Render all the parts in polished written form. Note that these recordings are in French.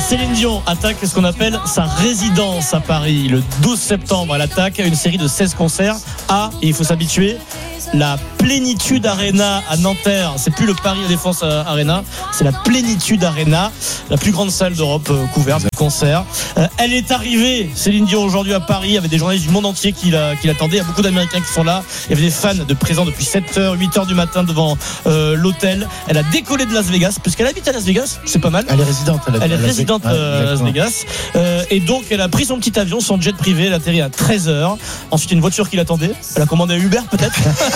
Céline Dion attaque ce qu'on appelle sa résidence à Paris. Le 12 septembre, elle attaque une série de 16 concerts à, et il faut s'habituer, la Plénitude Arena à Nanterre. C'est plus le Paris Défense Arena, c'est la Plénitude Arena, la plus grande salle d'Europe couverte de concerts. Elle est arrivée, Céline Dion, aujourd'hui à Paris, avec des journalistes du monde entier qui l'attendaient. Il y a beaucoup d'Américains qui sont là. Il y avait des fans de présents depuis 7h, 8h du matin devant l'hôtel. Elle a décollé de Las Vegas, puisqu'elle habite à Las Vegas, c'est pas mal. Elle est résidente à Las Vegas. Et donc elle a pris son petit avion, son jet privé. Elle a atterri à 13h. Ensuite une voiture qui l'attendait. Elle a commandé un Uber peut-être.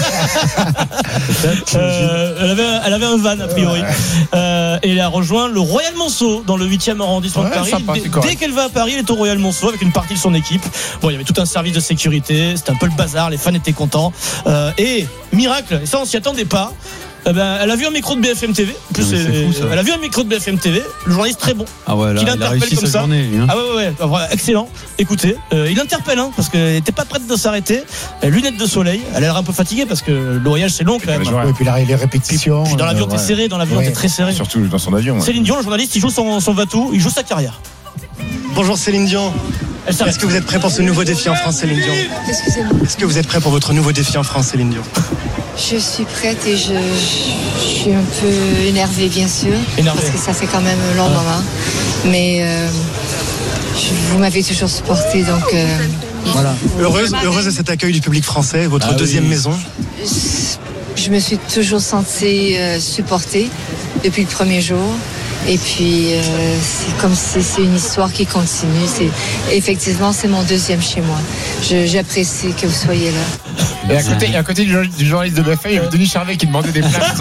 Elle avait un van a priori. Et elle a rejoint le Royal Monceau dans le 8e arrondissement de Paris. Sympa, Dès qu'elle va à Paris, elle est au Royal Monceau avec une partie de son équipe. Bon, il y avait tout un service de sécurité. C'était un peu le bazar. Les fans étaient contents. Et miracle, et ça on s'y attendait pas. Elle a vu un micro de BFM TV. En plus, c'est fou, ça. Elle a vu un micro de BFM TV. Le journaliste très bon. Ah ouais, là, qui il a réussi comme sa ça. journée. Hein. Ah ouais, excellent. Écoutez, il interpelle parce qu'elle n'était pas prête de s'arrêter. Lunettes de soleil. Elle a l'air un peu fatiguée parce que le voyage c'est long quand même. Et puis les répétitions. Puis dans l'avion t'es serré, t'es très serré. Surtout dans son avion. Céline Dion, le journaliste, il joue son va-tout, il joue sa carrière. Bonjour Céline Dion. Est-ce que vous êtes prêt pour ce nouveau défi en France, Céline Dion? Excusez-moi. Est-ce que vous êtes prêt pour votre nouveau défi en France, Céline Dion? Je suis prête et je suis un peu énervée, bien sûr. Parce que ça fait quand même un long moment. Mais vous m'avez toujours supportée, donc... Voilà. Heureuse de cet accueil du public français, votre deuxième maison? Je me suis toujours sentie supportée depuis le premier jour. Et puis, c'est comme si c'est une histoire qui continue. Effectivement, c'est mon deuxième chez moi. J'apprécie que vous soyez là. Et à côté du journaliste de BFM, il y avait Denis Charvet qui demandait des places.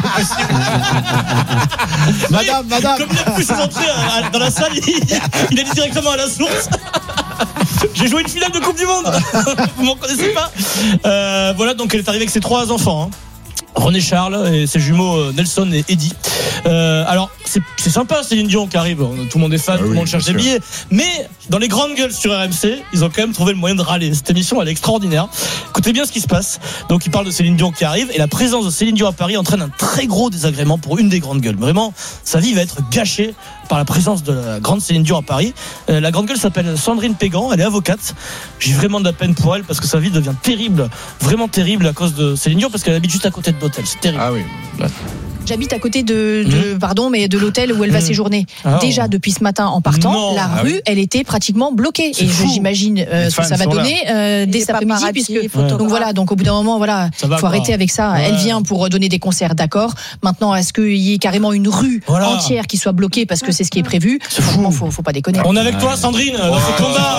Madame. Comme il a pu rentrer dans la salle, il a dit directement à la source. J'ai joué une finale de Coupe du Monde. Vous m'en connaissez pas. Voilà, donc elle est arrivée avec ses 3 enfants. René Charles et ses jumeaux Nelson et Eddy. Alors c'est sympa Céline Dion qui arrive, tout le monde est fan, tout le monde cherche des billets, mais dans les grandes gueules sur RMC ils ont quand même trouvé le moyen de râler. Cette émission elle est extraordinaire, écoutez bien ce qui se passe. Donc ils parlent de Céline Dion qui arrive et la présence de Céline Dion à Paris entraîne un très gros désagrément pour une des grandes gueules. Vraiment sa vie va être gâchée par la présence de la grande Céline Dion à Paris. La grande gueule s'appelle Sandrine Pégan, elle est avocate. J'ai vraiment de la peine pour elle parce que sa vie devient terrible, vraiment terrible à cause de Céline Dion, parce qu'elle habite juste à côté de l'hôtel, c'est terrible. Ah oui. J'habite à côté de l'hôtel où elle va séjourner. Déjà depuis ce matin en partant, la rue, elle était pratiquement bloquée. Et j'imagine ce que ça va donner dès cet après-midi, puisque donc voilà, donc au bout d'un moment, voilà, faut arrêter avec ça. Elle vient pour donner des concerts, d'accord. Maintenant, est-ce qu'il y ait carrément une rue entière qui soit bloquée parce que c'est ce qui est prévu? Franchement, faut pas déconner. On est avec toi, Sandrine, dans ce combat.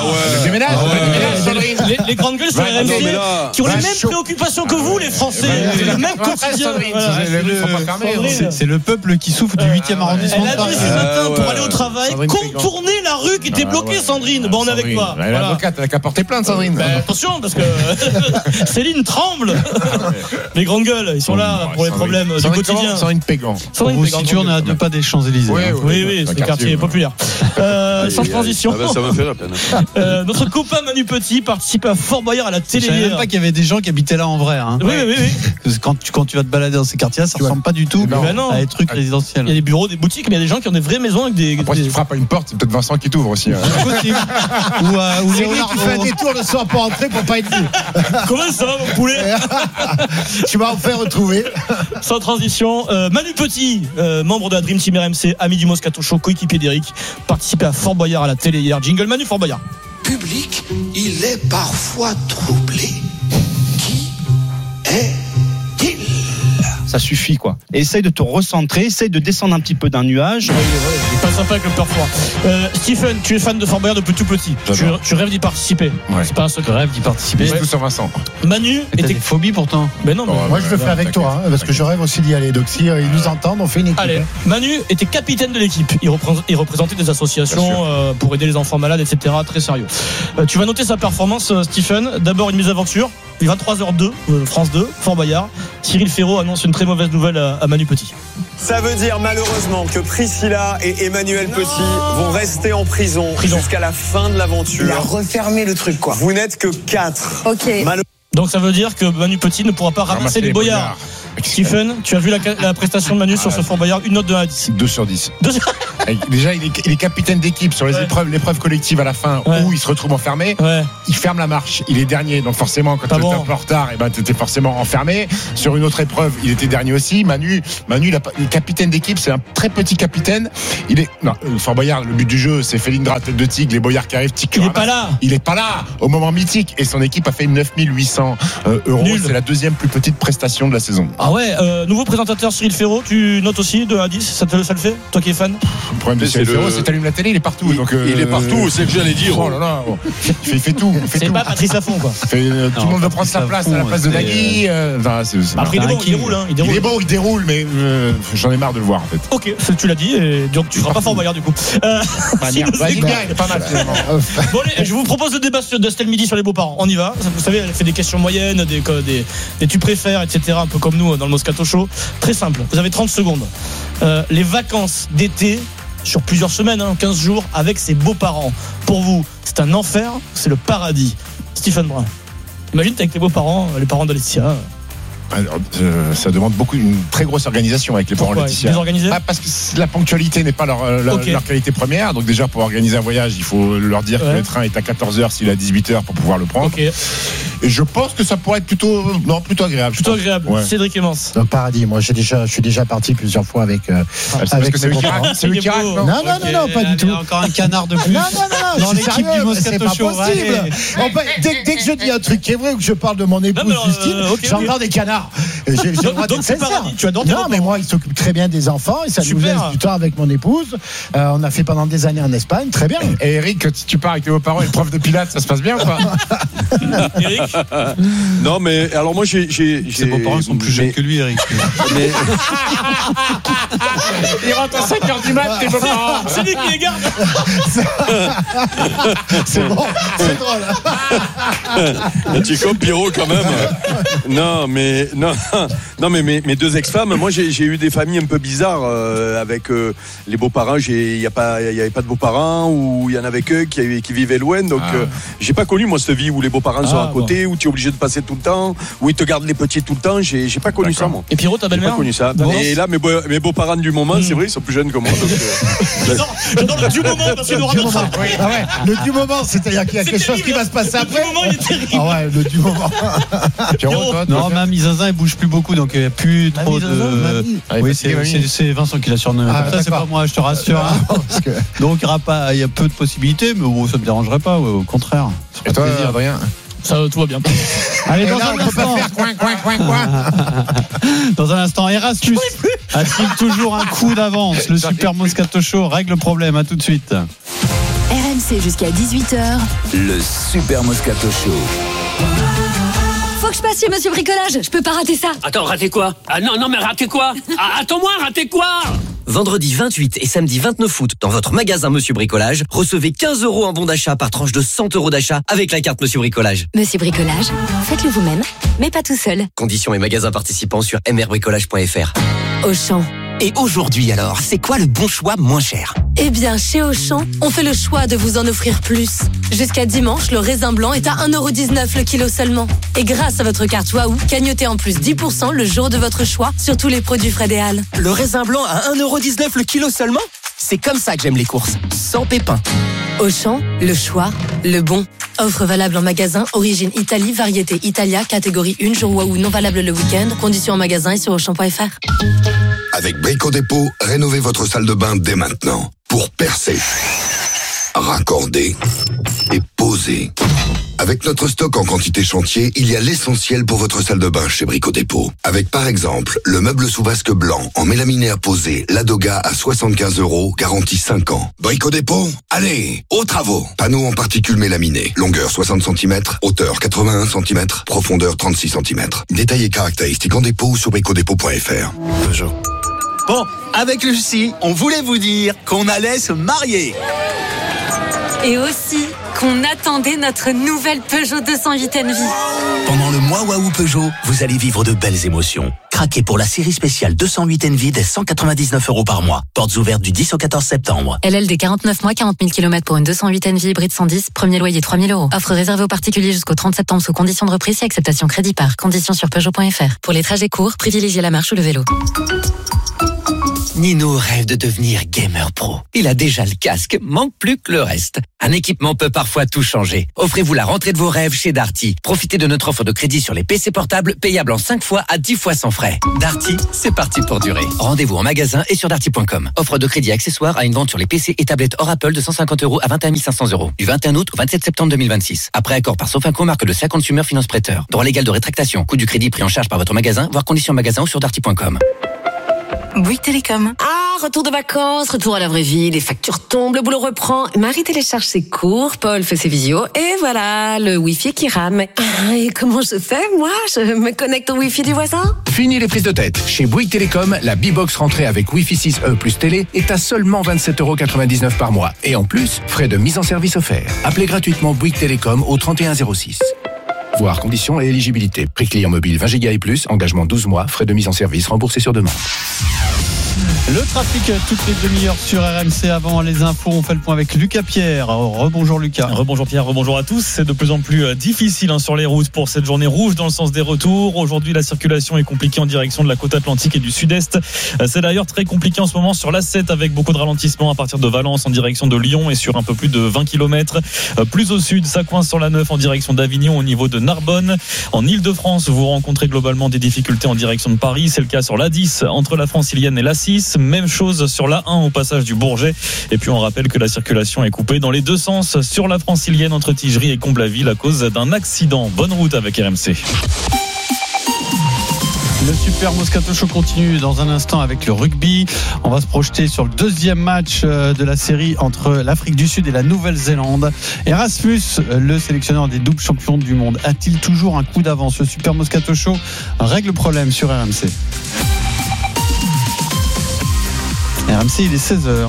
Les grandes gueules sur RMC qui ont les mêmes préoccupations que vous, les Français, le même quotidien. C'est le peuple qui souffre du 8e arrondissement. Elle a dit ce matin pour aller au travail contourner la rue qui était bloquée, Sandrine. Bon, on est avec toi. L'avocate, elle a qu'à porter plainte, Sandrine. Attention, parce que Céline tremble. Les grandes gueules, ils sont là pour les problèmes du quotidien. Sandrine Pégan. Si tu en es à 2 pas des Champs-Élysées. Oui, c'est le quartier populaire. Sans transition. Ça me fait la peine. Notre copain Manu Petit participe à Fort Boyard à la télé. Je savais même pas qu'il y avait des gens qui habitaient là en vrai. Oui. Quand tu vas te balader dans ces quartiers-là, ça ressemble pas du tout à des trucs résidentiels. Il y a des bureaux, des boutiques, mais il y a des gens qui ont des vraies maisons avec des. Après, si tu frappes à une porte, c'est peut-être Vincent qui t'ouvre aussi. Ou Léonard qui fait un détour le soir pour entrer pour pas être vu. Comment ça va, mon poulet? Tu vas en faire retrouver. Sans transition, Manu Petit, membre de la Dream Team RMC, ami du Moscato Show, coéquipier d'Eric, participait à Fort Boyard à la télé hier. Jingle Manu, Fort Boyard. Public, il est parfois troublé. Qui est-il? Ça suffit quoi. Essaye de te recentrer, essaye de descendre un petit peu d'un nuage. Il est pas sympa avec le peur froid. Stephen, tu es fan de Fort Boyard depuis tout petit. Tu rêves d'y participer. C'est pas un secret. Rêve d'y participer. Tout sur Vincent. Manu était des phobies pourtant. Mais non. Moi je le fais avec toi, parce que je rêve aussi d'y aller. Donc si ils nous entendent, on fait une équipe. Allez, Manu était capitaine de l'équipe. Il représentait des associations pour aider les enfants malades, etc. Très sérieux. Tu vas noter sa performance, Stephen. D'abord une mésaventure. Il est 23h02, France 2, Fort Boyard. Cyril Ferraud annonce une très mauvaise nouvelle à Manu Petit. Ça veut dire malheureusement que Priscilla et Emmanuel Petit vont rester en prison jusqu'à la fin de l'aventure. Il a refermé le truc, quoi. Vous n'êtes que 4. Ok. Donc ça veut dire que Manu Petit ne pourra pas ramasser les boyards. Stephen, tu as vu la prestation de Manu sur ce Fort Boyard, une note de 1 à 10. 2 sur 10. Déjà, il est capitaine d'équipe sur l'épreuve collective à la fin où il se retrouve enfermé. Il ferme la marche. Il est dernier. Donc forcément, quand tu es un peu en retard, tu étais forcément enfermé. Sur une autre épreuve, il était dernier aussi. Manu, il est capitaine d'équipe. C'est un très petit capitaine. Fort Boyard, le but du jeu, c'est Felindra, tête de tigre, les Boyards qui arrivent. Il n'est pas là au moment mythique. Et son équipe a fait 9 800 euros. Nul. C'est la deuxième plus petite prestation de la saison. Ah ouais, nouveau présentateur Cyril Ferraud, tu notes aussi de 1 à 10, ça le fait, toi qui es fan? Le problème de Cyril Ferraud, c'est que t'allumes la télé, il est partout. Il est partout, c'est ce que j'allais dire. Oh là là, il fait tout. C'est pas Patrice Laffont, quoi. Tout le monde veut prendre sa place à la place de Nagui. Après, il est bon, il déroule, mais j'en ai marre de le voir en fait. Ok, tu l'as dit, et donc tu feras pas Fort Boyard du coup. Il est pas mal finalement. Bon, allez, je vous propose le débat d'Estelle Midi sur les beaux-parents. On y va. Vous savez, elle fait des questions moyennes, des tu préfères, etc. Un peu comme nous dans le Moscato Show. Très simple. Vous avez 30 secondes. Les vacances d'été sur plusieurs semaines, 15 jours, avec ses beaux-parents. Pour vous, c'est un enfer, c'est le paradis. Stephen Brun. Imagine t'es avec tes beaux-parents, les parents d'Alessia. Alors, ça demande une très grosse organisation avec les parents Laetitia. Désorganisé ? Parce que la ponctualité n'est pas leur qualité première. Donc déjà, pour organiser un voyage, il faut leur dire que le train est à 14h s'il est à 18h pour pouvoir le prendre. Et je pense que ça pourrait être plutôt agréable. Plutôt agréable. Ouais. Cédric Emmons. Le paradis. Moi, je suis déjà parti plusieurs fois avec. Parce que c'est le Chirac. Non, pas du tout. Il y a encore un canard de plus. Non. Dans l'équipe du Moscato Show. C'est pas possible. Dès que je dis un truc qui est vrai ou que je parle de mon épouse Justine, j'entends des canards. Donc c'est paradis. Tu adores tes beaux-parents. Non, mais moi, il s'occupe très bien des enfants et ça nous laisse du temps avec mon épouse. On a fait pendant des années en Espagne, très bien. Et Eric, quand tu pars avec tes beaux-parents et le prof de pilates, ça se passe bien ou pas? Eric? Non, mais alors moi j'ai ses beaux-parents sont plus jeunes que lui, Eric. Mais... Il rentre à 5h du mat, tes beaux-parents. C'est lui qui les garde. C'est bon, c'est drôle. Tu es comme Pierrot quand même. Non, mais mes deux ex-femmes, moi j'ai eu des familles un peu bizarres avec les beaux-parents. Il y avait pas de beaux-parents, ou il y en avait que qui vivaient loin. Donc j'ai pas connu moi cette vie où les beaux-parents sont à côté, où tu es obligé de passer tout le temps, où ils te gardent les petits tout le temps. J'ai pas connu ça moi. Et Pierrot, ta belle-mère? J'ai pas connu ça. Et là mes beaux-parents du moment, c'est vrai, ils sont plus jeunes que moi. J'adore le du moment parce qu'il nous ramène ça. Le du moment, c'est-à-dire qu'il y a quelque chose qui va se passer après. Le du moment, il est terrible. Ah ouais, le du moment. Non, Mamie Zinzin, elle bouge plus beaucoup, donc il n'y a plus trop de. Oui, c'est Vincent qui l'a surnommé. Ça, c'est pas moi, je te rassure. Donc il y a peu de possibilités, mais ça ne me dérangerait pas, au contraire. Et toi, Adrien? Ça, tout va bien. Allez, dans un instant. Dans un instant, Erasmus a-t-il toujours un coup d'avance? Le Super Moscato Show règle le problème. À tout de suite. RMC jusqu'à 18h. Le Super Moscato Show. Faut que je passe chez Monsieur Bricolage, je peux pas rater ça. Attends, rater quoi? Ah non, mais rater quoi? Attends-moi, rater quoi? Vendredi 28 et samedi 29 août, dans votre magasin Monsieur Bricolage, recevez 15 € en bon d'achat par tranche de 100 € d'achat avec la carte Monsieur Bricolage. Monsieur Bricolage, faites-le vous-même, mais pas tout seul. Conditions et magasins participants sur mrbricolage.fr. Auchan. Et aujourd'hui alors, c'est quoi le bon choix moins cher? Eh bien, chez Auchan, on fait le choix de vous en offrir plus. Jusqu'à dimanche, le raisin blanc est à 1,19€ le kilo seulement. Et grâce à votre carte Waouh, cagnotez en plus 10% le jour de votre choix sur tous les produits Fred et Hall. Le raisin blanc à 1,19€ le kilo seulement? C'est comme ça que j'aime les courses, sans pépins. Auchan, le choix, le bon. Offre valable en magasin, origine Italie, variété Italia, catégorie 1, jour Waouh non valable le week-end. Conditions en magasin et sur Auchan.fr. Avec Brico Dépôt, rénovez votre salle de bain dès maintenant. Pour percer, raccorder et poser. Avec notre stock en quantité chantier, il y a l'essentiel pour votre salle de bain chez Brico Dépôt. Avec par exemple, le meuble sous vasque blanc en mélaminé à poser, Ladoga à 75 €, garantie 5 ans. Brico Dépôt, allez, aux travaux. Panneau en particules mélaminées, longueur 60 cm, hauteur 81 cm, profondeur 36 cm. Détails et caractéristiques en dépôt ou sur bricodépôt.fr. Peugeot. Bon, avec Lucie, on voulait vous dire qu'on allait se marier. Et aussi qu'on attendait notre nouvelle Peugeot 208 Envie. Pendant le mois Waouh Peugeot, vous allez vivre de belles émotions. Craquez pour la série spéciale 208 Envie dès 199 € par mois. Portes ouvertes du 10 au 14 septembre. LLD 49 mois, 40 000 km pour une 208 Envie hybride 110, premier loyer 3 000 €. Offre réservée aux particuliers jusqu'au 30 septembre sous conditions de reprise et acceptation crédit par. Conditions sur Peugeot.fr. Pour les trajets courts, privilégiez la marche ou le vélo. Nino rêve de devenir gamer pro. Il a déjà le casque, manque plus que le reste. Un équipement peut parfois tout changer. Offrez-vous la rentrée de vos rêves chez Darty. Profitez de notre offre de crédit sur les PC portables, payable en 5 fois à 10 fois sans frais. Darty, c'est parti pour durer. Rendez-vous en magasin et sur darty.com. Offre de crédit accessoire à une vente sur les PC et tablettes hors Apple de 150 € à 21 500 €. Du 21 août au 27 septembre 2026. Après accord par Sofinco, marque de sa Consumer Finance Prêteur. Droit légal de rétractation. Coût du crédit pris en charge par votre magasin, voire conditions magasin ou sur darty.com. Bouygues Télécom. Ah, retour de vacances, retour à la vraie vie, les factures tombent, le boulot reprend. Marie télécharge ses cours, Paul fait ses visios, et voilà, le Wi-Fi qui rame. Ah, et comment je fais, moi? Je me connecte au Wi-Fi du voisin? Fini les prises de tête. Chez Bouygues Télécom, la B-Box rentrée avec Wi-Fi 6E plus télé est à seulement 27,99 € par mois. Et en plus, frais de mise en service offerts. Appelez gratuitement Bouygues Télécom au 3106. Voir conditions et éligibilité. Prix client mobile 20 Go et plus, engagement 12 mois, frais de mise en service remboursés sur demande. Le trafic toutes les demi-heures sur RMC. Avant les infos, on fait le point avec Lucas Pierre. Rebonjour Lucas. Rebonjour Pierre, rebonjour à tous. C'est de plus en plus difficile sur les routes pour cette journée rouge dans le sens des retours. Aujourd'hui, la circulation est compliquée en direction de la côte atlantique et du sud-est. C'est d'ailleurs très compliqué en ce moment sur l'A7 avec beaucoup de ralentissements à partir de Valence en direction de Lyon et sur un peu plus de 20 km. Plus au sud, ça coince sur la 9 en direction d'Avignon au niveau de Narbonne. En Ile-de-France, vous rencontrez globalement des difficultés en direction de Paris. C'est le cas sur l'A10 entre la Francilienne et l'A6. Même chose sur l'A1 au passage du Bourget. Et puis on rappelle que la circulation est coupée dans les deux sens sur la Francilienne entre Tigerie et Comblaville à cause d'un accident. Bonne route avec RMC. Le Super Moscato Show continue dans un instant avec le rugby. On va se projeter sur le deuxième match de la série entre l'Afrique du Sud et la Nouvelle-Zélande. Erasmus, le sélectionneur des doubles champions du monde, a-t-il toujours un coup d'avance? Le Super Moscato Show règle le problème sur RMC. RMC, il est 16h.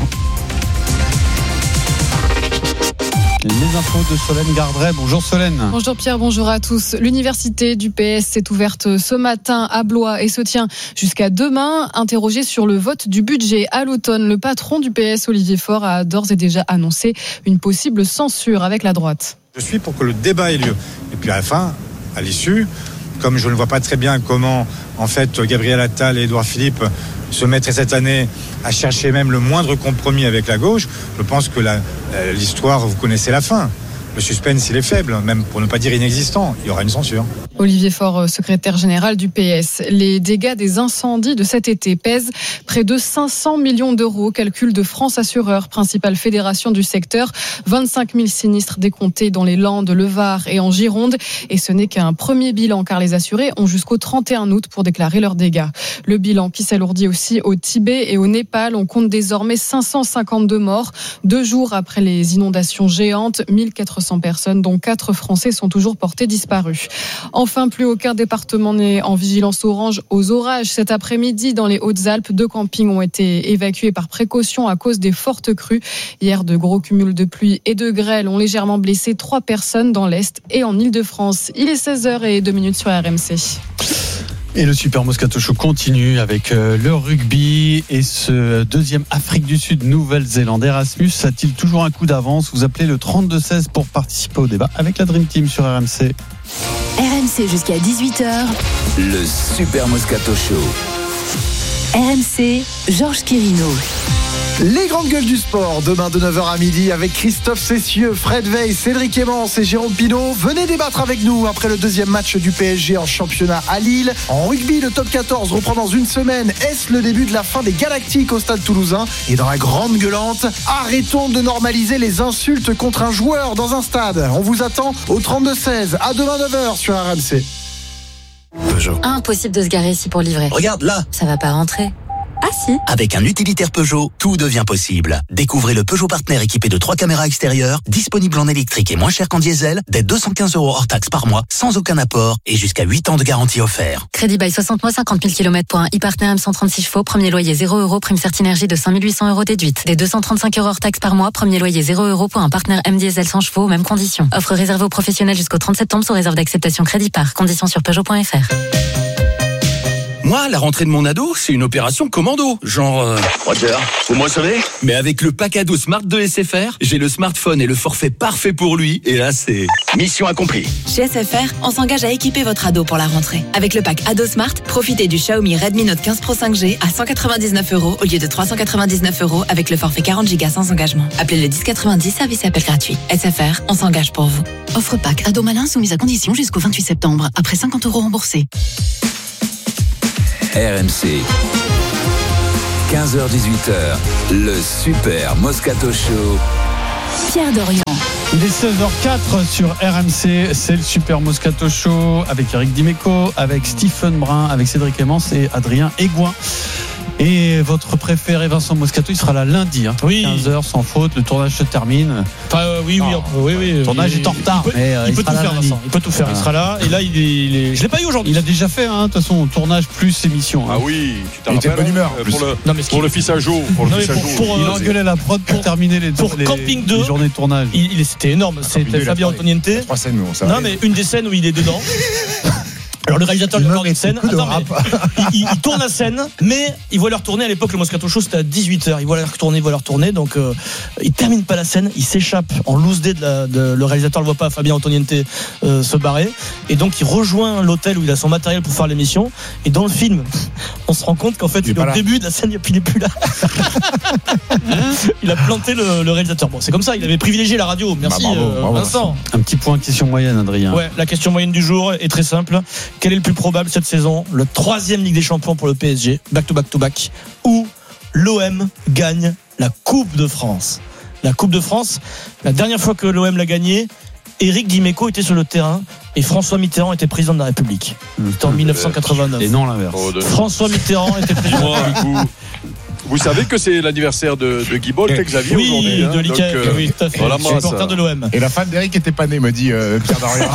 Les infos de Solène Gardret. Bonjour Solène. Bonjour Pierre, bonjour à tous. L'université du PS s'est ouverte ce matin à Blois et se tient jusqu'à demain. Interrogé sur le vote du budget à l'automne, le patron du PS, Olivier Faure, a d'ores et déjà annoncé une possible censure avec la droite. Je suis pour que le débat ait lieu. Et puis à la fin, à l'issue, comme je ne vois pas très bien comment en fait Gabriel Attal et Édouard Philippe se mettraient cette année à chercher même le moindre compromis avec la gauche, je pense que l'histoire, vous connaissez la fin. Le suspense, il est faible, même pour ne pas dire inexistant. Il y aura une censure. Olivier Faure, secrétaire général du PS. Les dégâts des incendies de cet été pèsent près de 500 millions d'euros. Calcul de France Assureurs, principale fédération du secteur. 25 000 sinistres décomptés dans les Landes, le Var et en Gironde. Et ce n'est qu'un premier bilan, car les assurés ont jusqu'au 31 août pour déclarer leurs dégâts. Le bilan qui s'alourdit aussi au Tibet et au Népal. On compte désormais 552 morts. 2 jours après les inondations géantes, 1400 personnes, dont 4 Français, sont toujours portés disparus. Enfin, plus aucun département n'est en vigilance orange aux orages. Cet après-midi, dans les Hautes-Alpes, 2 campings ont été évacués par précaution à cause des fortes crues. Hier, de gros cumuls de pluie et de grêle ont légèrement blessé 3 personnes dans l'Est et en Ile-de-France. Il est 16h02 sur RMC. Et le Super Moscato Show continue avec le rugby et ce deuxième Afrique du Sud, Nouvelle-Zélande. Erasmus a-t-il toujours un coup d'avance? Vous appelez le 32-16 pour participer au débat avec la Dream Team sur RMC. RMC jusqu'à 18h. Le Super Moscato Show. RMC, Georges Quirino. Les grandes gueules du sport, demain de 9h à midi avec Christophe Cessieux, Fred Veil, Cédric Emmons et Jérôme Pinault. Venez débattre avec nous après le deuxième match du PSG en championnat à Lille. En rugby, le top 14 reprend dans une semaine. Est-ce le début de la fin des Galactiques au stade toulousain? Et dans la grande gueulante, arrêtons de normaliser les insultes contre un joueur dans un stade. On vous attend au 32-16. À demain 9h sur RMC. Peugeot. Impossible de se garer ici pour livrer. Regarde là. Ça va pas rentrer. Ah si. Avec un utilitaire Peugeot, tout devient possible. Découvrez le Peugeot Partner équipé de 3 caméras extérieures, disponible en électrique et moins cher qu'en diesel, dès 215 € hors taxe par mois, sans aucun apport et jusqu'à 8 ans de garantie offert. Crédit bail 60 mois, 50 000 km pour un e-Partner M136 chevaux, premier loyer 0 €, prime Certinergie de 5 800 € déduite. Dès 235 € hors taxe par mois, premier loyer 0 € pour un Partner M diesel 100 chevaux, mêmes conditions. Offre réservée aux professionnels jusqu'au 30 septembre sous réserve d'acceptation crédit par. Conditions sur Peugeot.fr. Moi, la rentrée de mon ado, c'est une opération commando. Genre... Roger, vous me recevez ? Mais avec le pack ado Smart de SFR, j'ai le smartphone et le forfait parfait pour lui. Et là, c'est... Mission accomplie. Chez SFR, on s'engage à équiper votre ado pour la rentrée. Avec le pack Ado Smart, profitez du Xiaomi Redmi Note 15 Pro 5G à 199 € au lieu de 399 € avec le forfait 40 Go sans engagement. Appelez le 1090, service et appel gratuit. SFR, on s'engage pour vous. Offre pack Ado Malin soumise à condition jusqu'au 28 septembre. Après 50 € remboursés. RMC. 15h-18h, le Super Moscato Show. Pierre Dorian. Il est 16h04 sur RMC, c'est le Super Moscato Show avec Eric Dimeco, avec Stephen Brun, avec Cédric Clémence et Adrien Aigouin. Et votre préféré Vincent Moscato, il sera là lundi, oui. 15h sans faute, le tournage se termine. Oui. Le tournage est en retard. Il peut tout faire, Vincent. Il peut tout faire. Il sera là. Et là, je l'ai pas eu aujourd'hui. Il a déjà fait, de toute façon, tournage plus émission. Ah oui, tu t'en rappelles. Il était de bonne humeur. Pour le fils à jour. Il engueulait la prod pour terminer les Camping 2, les journées de tournage. C'était énorme. C'était Fabien Antoniente. Non, mais une des scènes où il est dedans. Alors le réalisateur lui accorde une scène. Il tourne la scène, mais il voit leur tourner. À l'époque, le Moscato Show c'était à 18h. Il voit leur tourner. Donc il termine pas la scène. Il s'échappe en loose day le réalisateur le voit pas. Fabien Antoniente se barrer. Et donc il rejoint l'hôtel où il a son matériel pour faire l'émission. Et dans le film, on se rend compte qu'en fait il est au début de la scène, il est plus là. Il a planté le réalisateur. Bon, c'est comme ça. Il avait privilégié la radio. Merci Vincent. Un petit point question moyenne, Adrien. Ouais, la question moyenne du jour est très simple. Quel est le plus probable cette saison? Le 3e Ligue des Champions pour le PSG, back to back, ou l'OM gagne la Coupe de France? La Coupe de France, la dernière fois que l'OM l'a gagnée, Éric Dimeco était sur le terrain et François Mitterrand était président de la République. C'était en 1989. Et non l'inverse. François Mitterrand était président de la République. Vous savez que c'est l'anniversaire de Guy Bolt et Xavier aujourd'hui. De l'ICAF, oui, tout à fait. Voilà, supporter de l'OM. Et la femme d'Eric était pas née, me dit Pierre Dorian.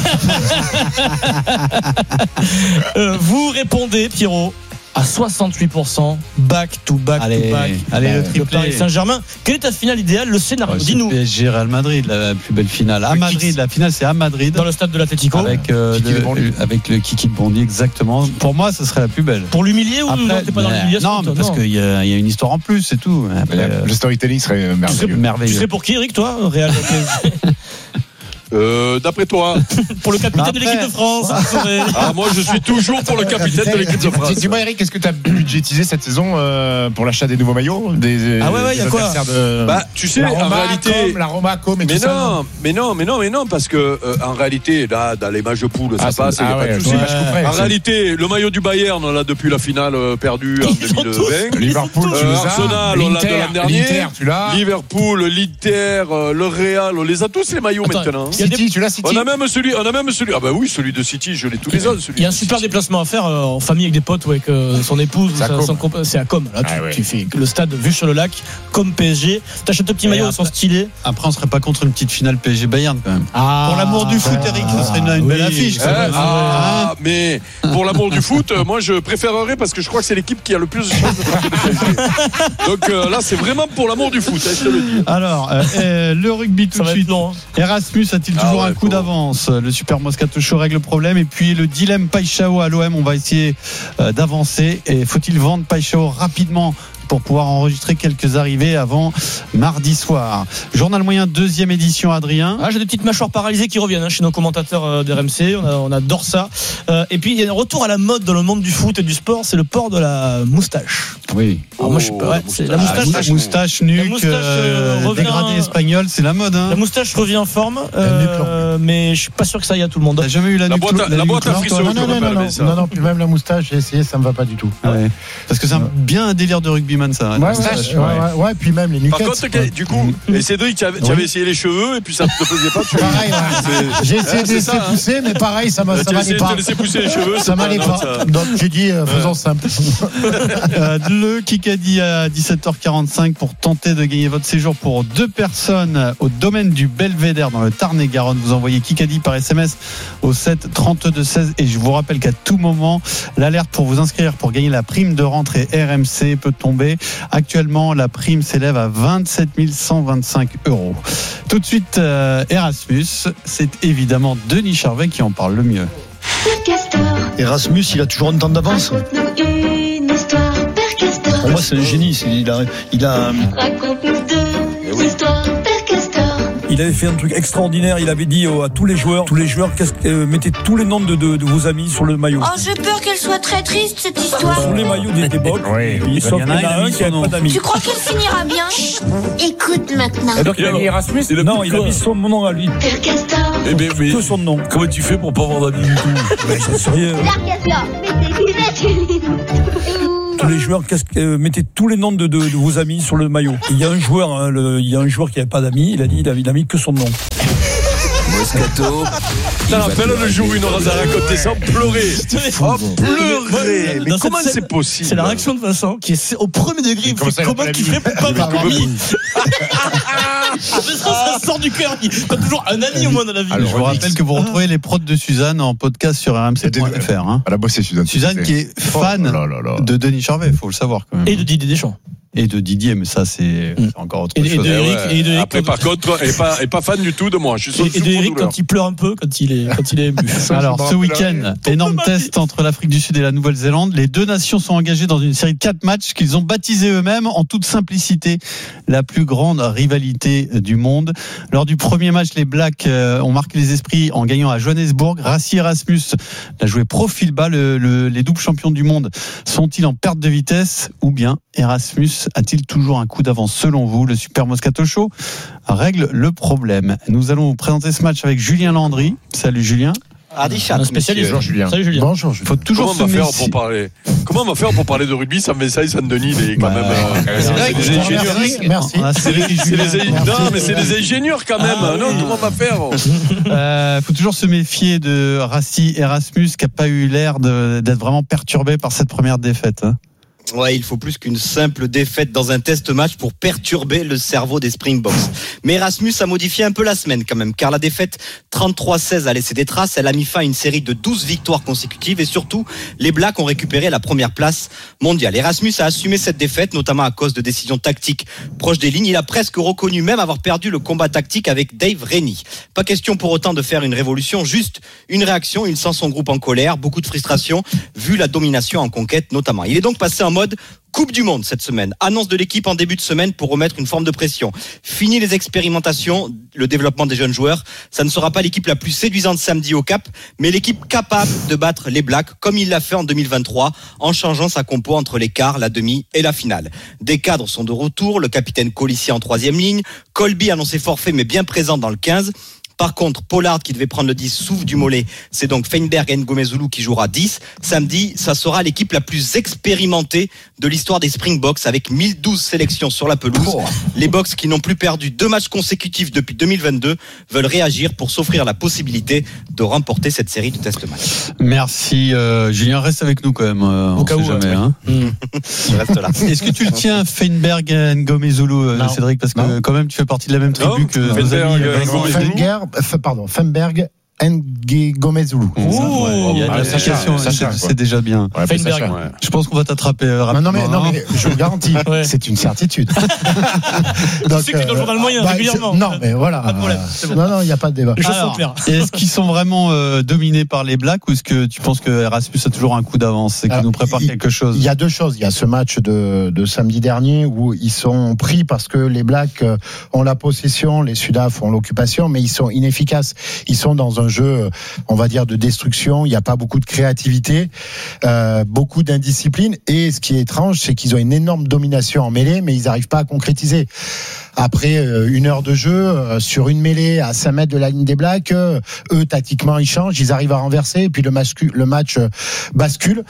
Vous répondez, Pierrot, à 68%, back to back. Allez, le triplé. Paris Saint-Germain. Quelle est ta finale idéale? Le scénario, dis-nous. PSG Real Madrid, la plus belle finale. À Madrid, la finale c'est à Madrid. Dans le stade de l'Atlético. Avec le Kiki Bondi, exactement. Pour moi, ce serait la plus belle. Pour l'humilier ou non, t'es pas dans l'humiliation? Non, parce qu'il y a une histoire en plus, c'est tout. Le storytelling serait merveilleux. Tu serais pour qui, Eric, toi, Real PSG? D'après toi, pour le capitaine de l'équipe de France. Moi je suis toujours pour le capitaine de l'équipe de France. Dis-moi Eric, est-ce que tu as budgétisé cette saison pour l'achat des nouveaux maillots, il y a quoi tu sais, en réalité, la Roma, Com et mais tout ça. Mais non, parce que en réalité, là, dans les matchs de poule, ça passe, il n'y a pas de souci. En réalité, le maillot du Bayern, on l'a depuis la finale perdue en 2020. Liverpool, Arsenal, on l'a de l'an dernier. Liverpool, l'Inter, le Real, on les a tous les maillots maintenant. City, tu l'as City. On a même celui. Ah bah oui, celui de City, je l'ai tous les ans. Il y a un super déplacement à faire en famille avec des potes ou avec son épouse. C'est à Com. Là, tu fais le stade vu sur le lac, comme PSG. T'achètes un petit maillot, ils sont stylés. Après, on serait pas contre une petite finale PSG Bayern quand même. Pour l'amour du foot, Eric, ce serait une belle affiche. Mais pour l'amour du foot, moi je préférerais parce que je crois que c'est l'équipe qui a le plus de chances de passer le PSG. Donc là, c'est vraiment pour l'amour du foot, je te le dis. Alors, le rugby tout de suite. Erasmus a-t-il toujours un coup d'avance? Le Super Moscato Show règle le problème. Et puis le dilemme Paixão à l'OM, on va essayer d'avancer. Et faut-il vendre Paixão rapidement pour pouvoir enregistrer quelques arrivées avant mardi soir? Journal moyen, 2e édition, Adrien. J'ai des petites mâchoires paralysées qui reviennent chez nos commentateurs d'RMC. On adore ça. Et puis il y a un retour à la mode dans le monde du foot et du sport, c'est le port de la moustache. Oui. Alors moi je c'est la moustache nuque, dégradé espagnol, c'est la mode. La moustache revient en forme, mais je suis pas sûr que ça aille à tout le monde. T'as jamais eu la boîte à frissons? Non, puis même la moustache, j'ai essayé, ça me va pas du tout. Parce que c'est bien un délire de rugbyman ça. Ouais, puis même les nuquettes. Par contre, du coup, et Cédric, tu avais essayé les cheveux et puis ça te plaisait pas. Pareil, j'ai essayé de laisser pousser, mais pareil, ça m'allait pas. J'ai essayé de laisser pousser les cheveux, ça m'allait pas. Donc j'ai dit, faisons simple. Le Kikadi à 17h45 pour tenter de gagner votre séjour pour 2 personnes au domaine du Belvédère dans le Tarn-et-Garonne. Vous envoyez Kikadi par SMS au 7 32 16 et je vous rappelle qu'à tout moment, l'alerte pour vous inscrire pour gagner la prime de rentrée RMC peut tomber. Actuellement, la prime s'élève à 27 125 €. Tout de suite, Erasmus, c'est évidemment Denis Charvet qui en parle le mieux. Erasmus, il a toujours un temps d'avance. Pour moi, c'est un génie. Il a. Raconte-nous deux histoires, Père Castor. Il avait fait un truc extraordinaire. Il avait dit à tous les joueurs, mettez tous les noms de vos amis sur le maillot. Oh, j'ai peur qu'elle soit très triste, cette histoire. Sur les maillots des box. Oui. Sauf qu'il y en a un qui n'a pas d'amis. Tu crois qu'elle finira bien? Écoute maintenant. Et donc, il a mis Erasmus. Non, il a mis son nom à lui. Père Castor. Mais que son nom. Comment tu fais pour pas avoir d'amis du tout? Mais j'en sais rien. Père Castor, mettez Tous les joueurs, mettez tous les noms de vos amis sur le maillot. Il y a un joueur qui n'avait pas d'amis. Il a dit, il a mis que son nom. Moscato. Ça rappelle le jour où il nous a raconté ça, pleurer. Pleurer. Mais comment c'est possible? C'est la réaction de Vincent qui est au premier degré. Comment tu fais pour pas avoir d'amis? Ça sort du cœur. T'as toujours un ami au moins dans la vie. Alors, je vous rappelle que vous retrouvez les prods de Suzanne en podcast sur rmc.fr. Elle a bossé Suzanne. Suzanne qui est fan de Denis Charvet, il faut le savoir quand même. Et de Didier Deschamps. Et de Didier, mais ça c'est encore autre chose. Et de Eric, après, par contre, elle est pas fan du tout de moi. Et de Eric quand il pleure un peu, quand il est ému. Alors, ce week-end, énorme test entre l'Afrique du Sud et la Nouvelle-Zélande. Les deux nations sont engagées dans une série de 4 matchs qu'ils ont baptisés eux-mêmes en toute simplicité la plus grande rivalité du monde. Lors du premier match, les Blacks ont marqué les esprits en gagnant à Johannesburg. Rassi Erasmus a joué profil bas. Les doubles champions du monde sont-ils en perte de vitesse ou bien Erasmus a-t-il toujours un coup d'avance selon vous? Le Super Moscato Show règle le problème. Nous allons vous présenter ce match avec Julien Landry. Salut Julien. Un spécialiste. Bonjour Julien. Salut Julien. Bonjour. Faut toujours Comment on va faire pour parler de rugby? Ça me fait ça, Saint-Denis, il est quand même. C'est des ingénieurs. Merci. Non, mais c'est des ingénieurs quand même. Non, comment on va faire? Faut toujours se méfier de Rassi Erasmus qui n'a pas eu l'air d'être vraiment perturbé par cette première défaite. Ouais, il faut plus qu'une simple défaite dans un test match pour perturber le cerveau des Springboks. Mais Erasmus a modifié un peu la semaine quand même, car la défaite 33-16 a laissé des traces. Elle a mis fin à une série de 12 victoires consécutives et surtout, les Blacks ont récupéré la première place mondiale. Erasmus a assumé cette défaite, notamment à cause de décisions tactiques proches des lignes. Il a presque reconnu même avoir perdu le combat tactique avec Dave Rennie. Pas question pour autant de faire une révolution, juste une réaction. Il sent son groupe en colère, beaucoup de frustration, vu la domination en conquête notamment. Il est donc passé en mode Coupe du Monde cette semaine. Annonce de l'équipe en début de semaine pour remettre une forme de pression. Fini les expérimentations, le développement des jeunes joueurs. Ça ne sera pas l'équipe la plus séduisante samedi au Cap, mais l'équipe capable de battre les Blacks comme il l'a fait en 2023 en changeant sa compo entre les quarts, la demi et la finale. Des cadres sont de retour. Le capitaine Colissi en 3e ligne. Colby annoncé forfait mais bien présent dans le 15. Par contre, Pollard qui devait prendre le 10 souffre du mollet. C'est donc Feinberg et Ngomezulu qui jouera 10. Samedi, ça sera l'équipe la plus expérimentée de l'histoire des Springboks avec 1012 sélections sur la pelouse. Les Boks qui n'ont plus perdu 2 matchs consécutifs depuis 2022 veulent réagir pour s'offrir la possibilité de remporter cette série de test match. Merci Julien, reste avec nous quand même. Au cas où jamais. Je reste là. Est-ce que tu le tiens Feinberg et Ngomezulu, Cédric, parce que quand même tu fais partie de la même tribu que nos amis. Feinberg, Ngomezulu. Il y a de l'association, c'est déjà bien. Feinberg. Je pense qu'on va t'attraper rapidement. Non mais je vous garantis, c'est une certitude. Donc, tu sais que tu dois jouer dans le moyen régulièrement. Non mais voilà. Pas de problème. Bon. Non, il n'y a pas de débat. Est-ce qu'ils sont vraiment dominés par les Blacks ou est-ce que tu penses que Erasmus a toujours un coup d'avance et qu'il nous prépare quelque chose? Il y a 2 choses. Il y a ce match de samedi dernier où ils sont pris parce que les Blacks ont la possession, les Sudaf ont l'occupation, mais ils sont inefficaces. Ils sont dans un jeu, on va dire, de destruction. Il n'y a pas beaucoup de créativité, beaucoup d'indiscipline. Et ce qui est étrange, c'est qu'ils ont une énorme domination en mêlée, mais ils n'arrivent pas à concrétiser. Après 1 heure de jeu, sur une mêlée à 5 mètres de la ligne des Blacks, eux, tactiquement, ils changent, ils arrivent à renverser, et puis le match bascule.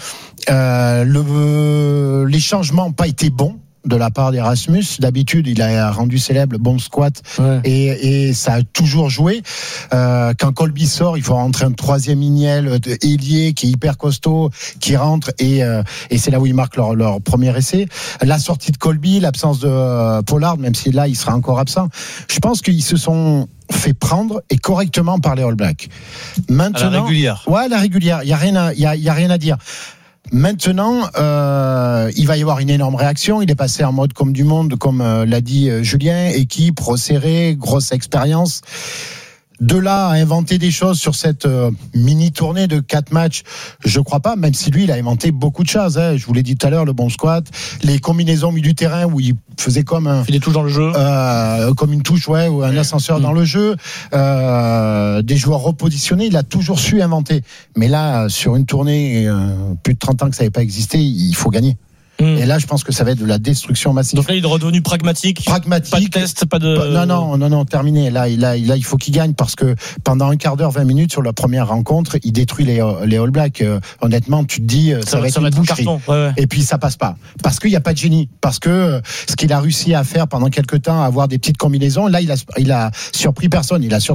Les changements n'ont pas été bons de la part d'Erasmus. D'habitude, il a rendu célèbre le bon squat et ça a toujours joué. Quand Colby sort, il faut rentrer un 3e lignel ailier qui est hyper costaud, qui rentre et c'est là où ils marquent leur premier essai. La sortie de Colby, l'absence de Pollard, même si là il sera encore absent. Je pense qu'ils se sont fait prendre et correctement par les All Blacks. Maintenant, à la régulière. Ouais, à la régulière. Il y a rien à dire. Maintenant, il va y avoir une énorme réaction. Il est passé en mode comme du monde, comme l'a dit Julien, équipe resserrée, grosse expérience. De là à inventer des choses sur cette mini tournée de 4 matchs, je crois pas, même si lui il a inventé beaucoup de choses, hein. Je vous l'ai dit tout à l'heure, le bon squat, les combinaisons au milieu du terrain où il faisait comme des touches dans le jeu, comme une touche, ouais, ou un ascenseur dans le jeu, des joueurs repositionnés, il a toujours su inventer. Mais là, sur une tournée, plus de 30 ans que ça n'avait pas existé, il faut gagner. Et là, je pense que ça va être de la destruction massive. Donc là, il est redevenu pragmatique. Pas de test, pas de. Non, terminé. Là, il faut qu'il gagne parce que pendant un quart d'heure, 20 minutes sur la première rencontre, il détruit les All Blacks. Honnêtement, tu te dis, ça va être une boucherie. Ouais. Et puis ça passe pas parce qu'il n'y a pas de génie. Parce que ce qu'il a réussi à faire pendant quelques temps, avoir des petites combinaisons. Là, il a surpris personne. Il a surtout